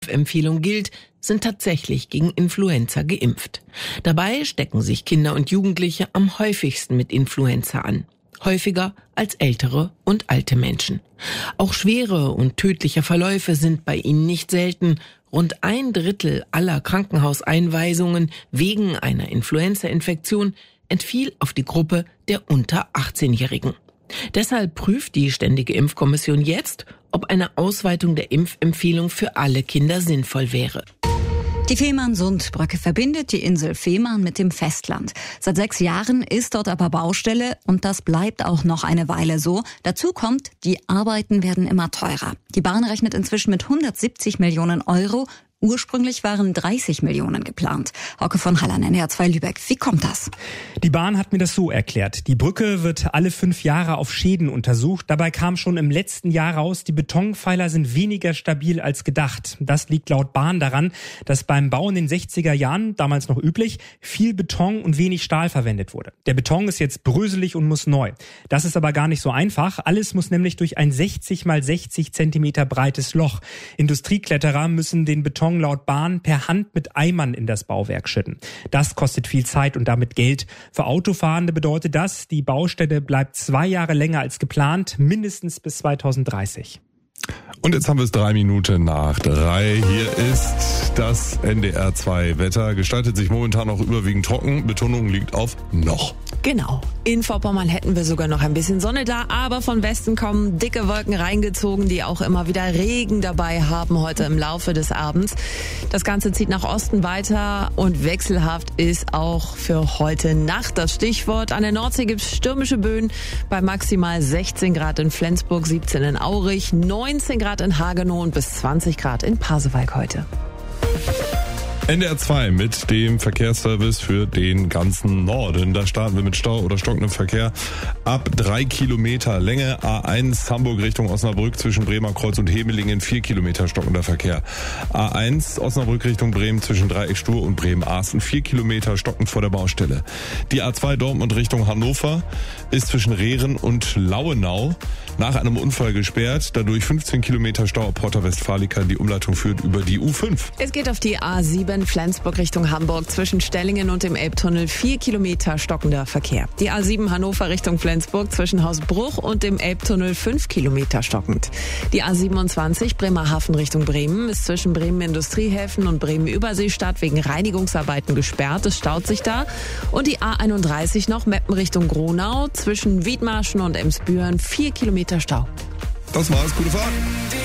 Empfehlung gilt, sind tatsächlich gegen Influenza geimpft. Dabei stecken sich Kinder und Jugendliche am häufigsten mit Influenza an. Häufiger als ältere und alte Menschen. Auch schwere und tödliche Verläufe sind bei ihnen nicht selten. Rund 1/3 aller Krankenhauseinweisungen wegen einer Influenza-Infektion entfiel auf die Gruppe der unter 18-Jährigen. Deshalb prüft die Ständige Impfkommission jetzt, ob eine Ausweitung der Impfempfehlung für alle Kinder sinnvoll wäre. Die Fehmarnsundbrücke verbindet die Insel Fehmarn mit dem Festland. Seit 6 Jahren ist dort aber Baustelle und das bleibt auch noch eine Weile so. Dazu kommt, die Arbeiten werden immer teurer. Die Bahn rechnet inzwischen mit 170 Millionen Euro. Ursprünglich waren 30 Millionen geplant. Hauke von Hallan, NDR 2 Lübeck. Wie kommt das? Die Bahn hat mir das so erklärt. Die Brücke wird alle 5 Jahre auf Schäden untersucht. Dabei kam schon im letzten Jahr raus, die Betonpfeiler sind weniger stabil als gedacht. Das liegt laut Bahn daran, dass beim Bau in den 60er Jahren, damals noch üblich, viel Beton und wenig Stahl verwendet wurde. Der Beton ist jetzt bröselig und muss neu. Das ist aber gar nicht so einfach. Alles muss nämlich durch ein 60 mal 60 Zentimeter breites Loch. Industriekletterer müssen den Beton laut Bahn per Hand mit Eimern in das Bauwerk schütten. Das kostet viel Zeit und damit Geld. Für Autofahrende bedeutet das, die Baustelle bleibt 2 Jahre länger als geplant, mindestens bis 2030. Und jetzt haben wir es 3 Minuten nach 3. Hier ist das NDR 2 Wetter. Gestaltet sich momentan noch überwiegend trocken. Betonung liegt auf noch. Genau. In Vorpommern hätten wir sogar noch ein bisschen Sonne da, aber von Westen kommen dicke Wolken reingezogen, die auch immer wieder Regen dabei haben heute im Laufe des Abends. Das Ganze zieht nach Osten weiter und wechselhaft ist auch für heute Nacht das Stichwort. An der Nordsee gibt es stürmische Böen bei maximal 16 Grad in Flensburg, 17 in Aurich, 19 Grad in Hagenow und bis 20 Grad in Pasewalk heute. NDR 2 mit dem Verkehrsservice für den ganzen Norden. Da starten wir mit Stau oder stockendem Verkehr ab 3 Kilometer Länge. A1 Hamburg Richtung Osnabrück zwischen Bremer Kreuz und Hemelingen 4 Kilometer stockender Verkehr. A1 Osnabrück Richtung Bremen zwischen Dreieck-Stur und Bremen-Arsen 4 Kilometer stockend vor der Baustelle. Die A2 Dortmund Richtung Hannover ist zwischen Rehren und Lauenau nach einem Unfall gesperrt. Dadurch 15 Kilometer Stau ab Porta Westfalica. Die Umleitung führt über die U5. Es geht auf die A7 Flensburg Richtung Hamburg zwischen Stellingen und dem Elbtunnel 4 Kilometer stockender Verkehr. Die A7 Hannover Richtung Flensburg zwischen Hausbruch und dem Elbtunnel 5 Kilometer stockend. Die A27 Bremerhaven Richtung Bremen ist zwischen Bremen Industriehäfen und Bremen Überseestadt wegen Reinigungsarbeiten gesperrt. Es staut sich da. Und die A31 noch Meppen Richtung Gronau zwischen Wiedmarschen und Emsbüren 4 Kilometer Stau. Das war's. Gute Fahrt.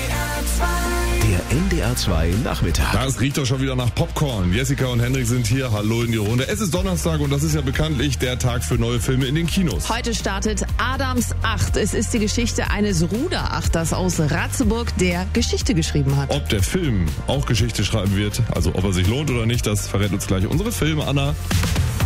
Der NDR 2 Nachmittag. Das riecht doch schon wieder nach Popcorn. Jessica und Henrik sind hier. Hallo in die Runde. Es ist Donnerstag und das ist ja bekanntlich der Tag für neue Filme in den Kinos. Heute startet Adams 8. Es ist die Geschichte eines Ruderachters aus Ratzeburg, der Geschichte geschrieben hat. Ob der Film auch Geschichte schreiben wird, also ob er sich lohnt oder nicht, das verrät uns gleich unsere Film-Anna.